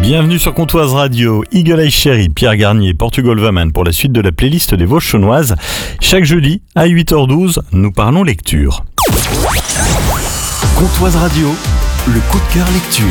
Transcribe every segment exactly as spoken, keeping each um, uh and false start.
Bienvenue sur Comptoise Radio, Eagle Eye Cherry, Pierre Garnier, Portugal Woman pour la suite de la playlist des Vosges-Chaunoises. Chaque jeudi à huit heures douze, nous parlons lecture. Comptoise Radio, le coup de cœur lecture.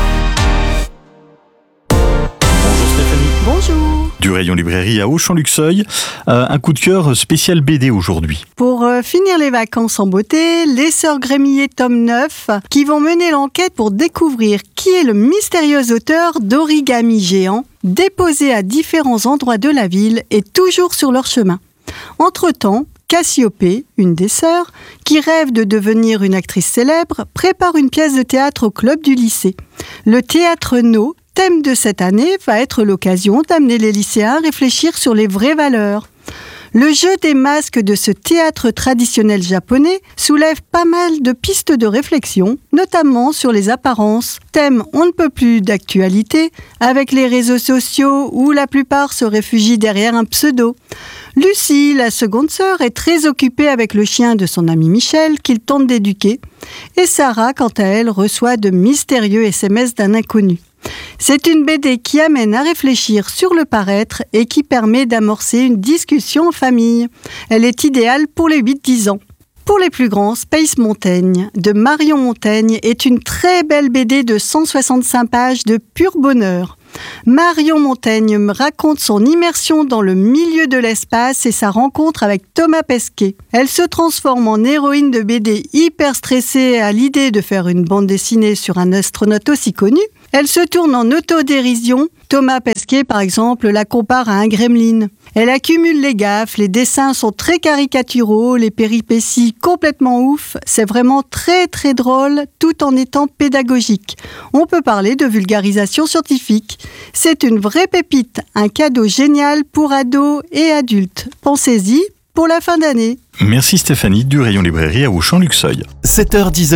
Bonjour Stéphanie. Bonjour. Du rayon librairie à Auchan-Luxeuil, euh, un coup de cœur spécial B D aujourd'hui. Pour euh, finir les vacances en beauté, les Sœurs Grémillet tome neuf qui vont mener l'enquête pour découvrir qui est le mystérieux auteur d'Origami Géant, déposé à différents endroits de la ville et toujours sur leur chemin. Entre-temps, Cassiopée, une des sœurs, qui rêve de devenir une actrice célèbre, prépare une pièce de théâtre au club du lycée. Le théâtre No, thème de cette année, va être l'occasion d'amener les lycéens à réfléchir sur les vraies valeurs. Le jeu des masques de ce théâtre traditionnel japonais soulève pas mal de pistes de réflexion, notamment sur les apparences, thème on ne peut plus d'actualité, avec les réseaux sociaux où la plupart se réfugient derrière un pseudo. Lucie, la seconde sœur, est très occupée avec le chien de son ami Michel qu'il tente d'éduquer, et Sarah, quant à elle, reçoit de mystérieux S M S d'un inconnu. C'est une B D qui amène à réfléchir sur le paraître et qui permet d'amorcer une discussion en famille. Elle est idéale pour les huit dix ans. Pour les plus grands, Space Montaigne de Marion Montaigne est une très belle B D de cent soixante-cinq pages de pur bonheur. Marion Montaigne me raconte son immersion dans le milieu de l'espace et sa rencontre avec Thomas Pesquet. Elle se transforme en héroïne de B D hyper stressée à l'idée de faire une bande dessinée sur un astronaute aussi connu. Elle se tourne en autodérision. Thomas Pesquet, par exemple, la compare à un gremlin. Elle accumule les gaffes, les dessins sont très caricaturaux, les péripéties complètement ouf. C'est vraiment très très drôle, tout en étant pédagogique. On peut parler de vulgarisation scientifique. C'est une vraie pépite, un cadeau génial pour ados et adultes. Pensez-y pour la fin d'année. Merci Stéphanie, du rayon librairie à Auchan-Luxeuil. sept heures dix,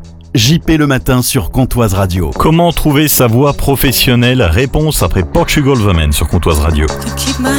J P le matin sur Comptoise Radio. Comment trouver sa voie professionnelle? Réponse après Portugal Woman sur Comptoise Radio. To keep my